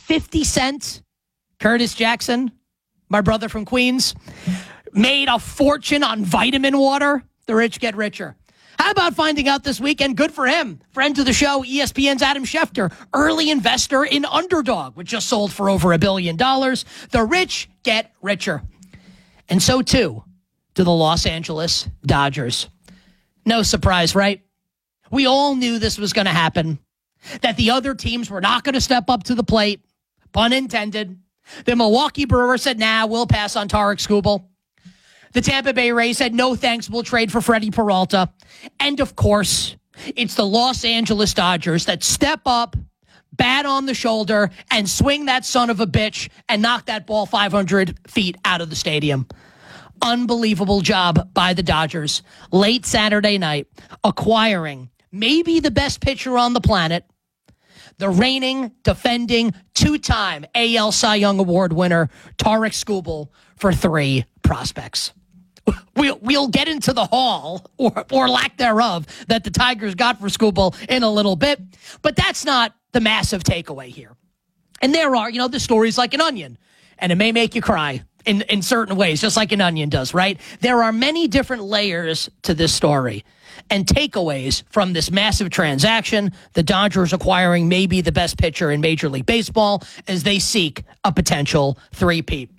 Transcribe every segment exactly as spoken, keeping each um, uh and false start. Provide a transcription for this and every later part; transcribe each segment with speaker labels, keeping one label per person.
Speaker 1: fifty Cent, Curtis Jackson, my brother from Queens, made a fortune on vitamin water. The rich get richer. How about finding out this weekend? Good for him. Friend to the show, E S P N's Adam Schefter, early investor in Underdog, which just sold for over a billion dollars. The rich get richer. And so, too, do the Los Angeles Dodgers. No surprise, right? We all knew this was going to happen, that the other teams were not going to step up to the plate, pun intended. The Milwaukee Brewers said, nah, we'll pass on Tarik Skubal. The Tampa Bay Rays said, no thanks, we'll trade for Freddie Peralta. And, of course, it's the Los Angeles Dodgers that step up, bat on the shoulder, and swing that son of a bitch and knock that ball five hundred feet out of the stadium. Unbelievable job by the Dodgers late Saturday night, acquiring maybe the best pitcher on the planet, the reigning, defending, two-time A L Cy Young Award winner, Tarik Skubal, for three prospects. We'll, we'll get into the haul, or, or lack thereof, that the Tigers got for Skubal in a little bit, but that's not the massive takeaway here. And there are, you know, the story's like an onion, and it may make you cry in, in certain ways, just like an onion does, right? There are many different layers to this story and takeaways from this massive transaction, the Dodgers acquiring maybe the best pitcher in Major League Baseball as they seek a potential three-peat.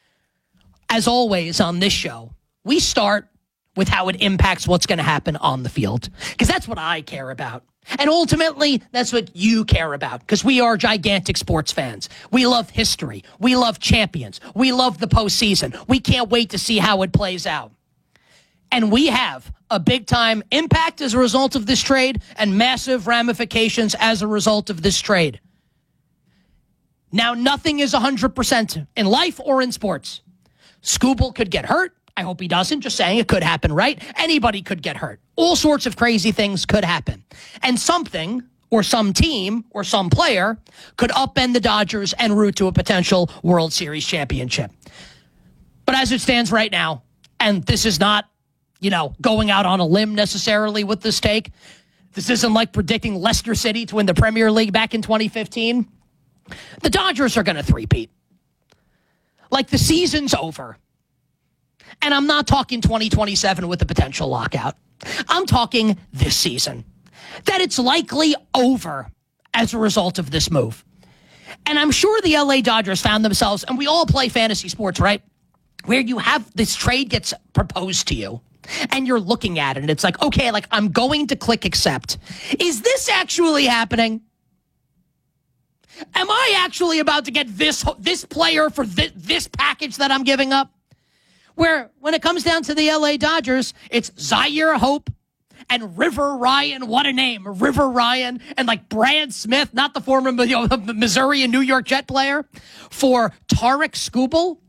Speaker 1: As always on this show, we start with how it impacts what's going to happen on the field, because that's what I care about. And ultimately, that's what you care about, because we are gigantic sports fans. We love history. We love champions. We love the postseason. We can't wait to see how it plays out. And we have a big-time impact as a result of this trade and massive ramifications as a result of this trade. Now, nothing is one hundred percent in life or in sports. Skubal could get hurt. I hope he doesn't. Just saying, it could happen, right? Anybody could get hurt. All sorts of crazy things could happen. And something, or some team, or some player could upend the Dodgers en route to a potential World Series championship. But as it stands right now, and this is not, you know, going out on a limb necessarily with this take. This isn't like predicting Leicester City to win the Premier League back in twenty fifteen. The Dodgers are going to three-peat. Like, the season's over. And I'm not talking twenty twenty-seven with a potential lockout. I'm talking this season. That it's likely over as a result of this move. And I'm sure the L A Dodgers found themselves, and we all play fantasy sports, right? Where you have this trade gets proposed to you. And you're looking at it, and it's like, okay, like, I'm going to click accept. Is this actually happening? Am I actually about to get this this player for this, this package that I'm giving up? Where, when it comes down to the L A Dodgers, it's Zaire Hope and River Ryan. What a name. River Ryan and, like, Brad Smith, not the former, you know, Missouri and New York Jet player, for Tarik Skubal.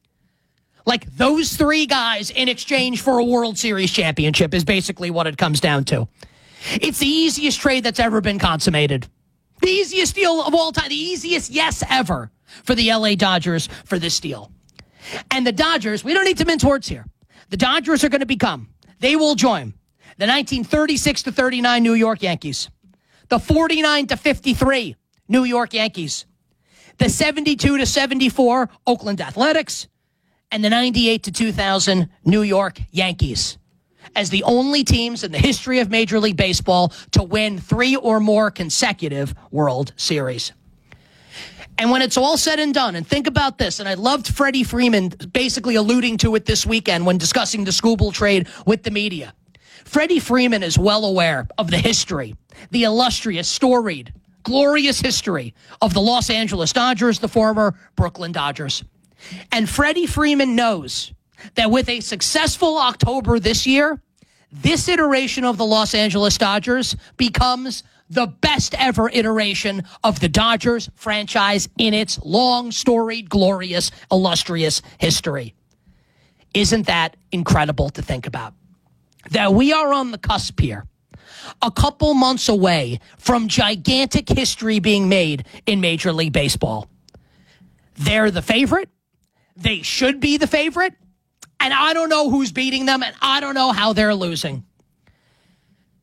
Speaker 1: Like, those three guys in exchange for a World Series championship is basically what it comes down to. It's the easiest trade that's ever been consummated. The easiest deal of all time. The easiest yes ever for the L A Dodgers for this deal. And the Dodgers, we don't need to mince words here. The Dodgers are going to become, they will join the nineteen thirty-six to thirty-nine New York Yankees, the forty-nine to fifty-three New York Yankees, the seventy-two to seventy-four Oakland Athletics, and the ninety-eight to two thousand New York Yankees as the only teams in the history of Major League Baseball to win three or more consecutive World Series. And when it's all said and done, and think about this, and I loved Freddie Freeman basically alluding to it this weekend when discussing the Skubal trade with the media. Freddie Freeman is well aware of the history, the illustrious, storied, glorious history of the Los Angeles Dodgers, the former Brooklyn Dodgers. And Freddie Freeman knows that with a successful October this year, this iteration of the Los Angeles Dodgers becomes the best ever iteration of the Dodgers franchise in its long, storied, glorious, illustrious history. Isn't that incredible to think about? That we are on the cusp here, a couple months away from gigantic history being made in Major League Baseball. They're the favorite. They should be the favorite. And I don't know who's beating them, and I don't know how they're losing.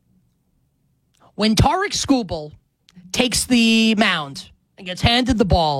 Speaker 1: When Tarik Skubal takes the mound and gets handed the ball,